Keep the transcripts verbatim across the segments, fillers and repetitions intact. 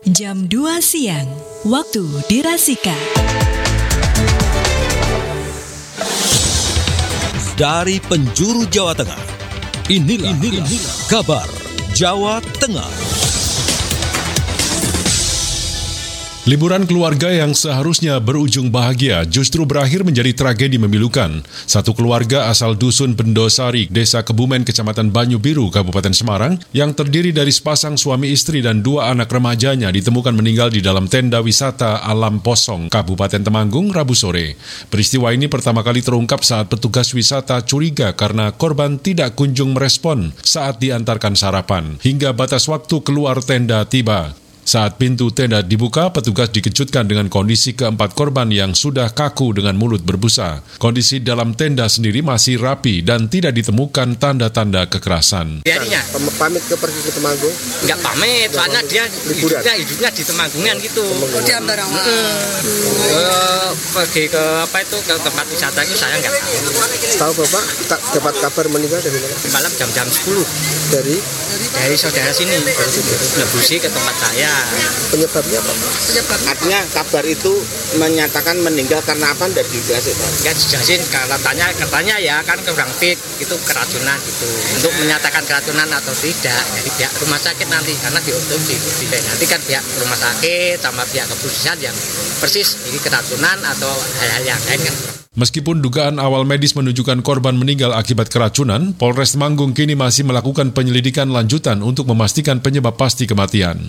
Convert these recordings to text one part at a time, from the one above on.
Jam dua siang, waktu dirasika. Dari penjuru Jawa Tengah, inilah, inilah, inilah kabar Jawa Tengah. Liburan keluarga yang seharusnya berujung bahagia justru berakhir menjadi tragedi memilukan. Satu keluarga asal Dusun Bendosari, Desa Kebumen, Kecamatan Banyu Biru, Kabupaten Semarang, yang terdiri dari sepasang suami istri dan dua anak remajanya ditemukan meninggal di dalam tenda wisata Alam Posong, Kabupaten Temanggung, Rabu sore. Peristiwa ini pertama kali terungkap saat petugas wisata curiga karena korban tidak kunjung merespon saat diantarkan sarapan, hingga batas waktu keluar tenda tiba. Saat pintu tenda dibuka, petugas dikejutkan dengan kondisi keempat korban yang sudah kaku dengan mulut berbusa. Kondisi dalam tenda sendiri masih rapi dan tidak ditemukan tanda-tanda kekerasan. Dianya pamit ke pergi ke Temanggung? Enggak pamit, soalnya dia hidupnya, hidupnya di Temanggungan gitu. Oh, dia barang uh, pergi ke apa itu ke tempat wisata itu saya enggak tahu. Tahu Bapak tak dapat kabar meninggal dari mana? Malam jam-jam sepuluh. Dari? Dari saudara sini. Nebusi ke tempat saya. Penyebabnya apa? Penyebabnya artinya kabar itu menyatakan meninggal karena apa? Tidak dijelasin. Ya dijelasin, katanya katanya ya kan kurang fit, itu keracunan gitu. Untuk menyatakan keracunan atau tidak, jadi pihak rumah sakit nanti karena diotopsi. Nanti kan pihak rumah sakit sama pihak kepolisian yang persis ini keracunan atau hal-hal yang lain kan. Meskipun dugaan awal medis menunjukkan korban meninggal akibat keracunan, Polres Temanggung kini masih melakukan penyelidikan lanjutan untuk memastikan penyebab pasti kematian.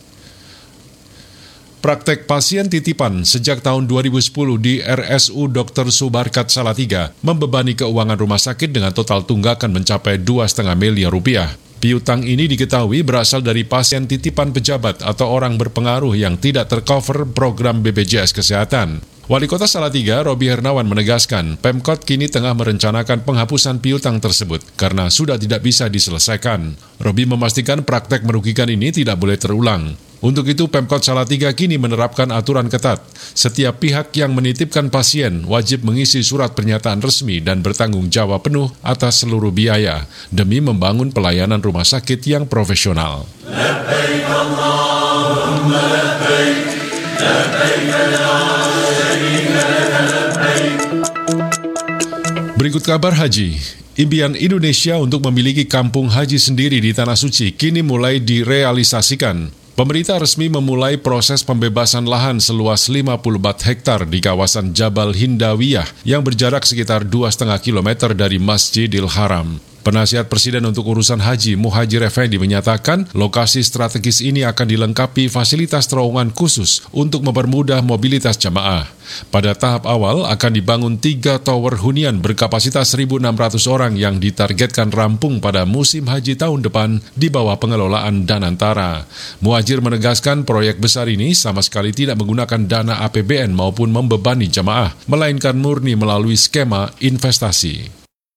Praktek pasien titipan sejak tahun dua ribu sepuluh di R S U Dokter Subarkat Salatiga membebani keuangan rumah sakit dengan total tunggakan mencapai dua koma lima miliar rupiah. Piutang ini diketahui berasal dari pasien titipan pejabat atau orang berpengaruh yang tidak tercover program B P J S Kesehatan. Wali Kota Salatiga, Robi Hernawan, menegaskan Pemkot kini tengah merencanakan penghapusan piutang tersebut karena sudah tidak bisa diselesaikan. Robi memastikan praktek merugikan ini tidak boleh terulang. Untuk itu, Pemkot Salatiga kini menerapkan aturan ketat. Setiap pihak yang menitipkan pasien wajib mengisi surat pernyataan resmi dan bertanggung jawab penuh atas seluruh biaya demi membangun pelayanan rumah sakit yang profesional. Labbaik Allahumma labbaik, labbaik la syarika laka labbaik. Berikut kabar haji. Impian Indonesia untuk memiliki kampung haji sendiri di Tanah Suci kini mulai direalisasikan. Pemerintah resmi memulai proses pembebasan lahan seluas lima puluh empat hektar di kawasan Jabal Hindawiyah yang berjarak sekitar dua koma lima kilometer dari Masjidil Haram. Penasihat Presiden untuk urusan haji, Muhajir Effendi, menyatakan lokasi strategis ini akan dilengkapi fasilitas terowongan khusus untuk mempermudah mobilitas jamaah. Pada tahap awal akan dibangun tiga tower hunian berkapasitas seribu enam ratus orang yang ditargetkan rampung pada musim haji tahun depan di bawah pengelolaan Danantara. Muhajir menegaskan proyek besar ini sama sekali tidak menggunakan dana A P B N maupun membebani jamaah, melainkan murni melalui skema investasi.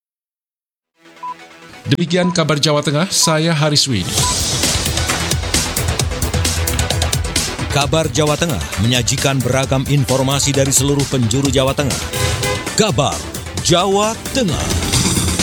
Demikian kabar Jawa Tengah, saya Hariswini. Kabar Jawa Tengah menyajikan beragam informasi dari seluruh penjuru Jawa Tengah. Kabar Jawa Tengah.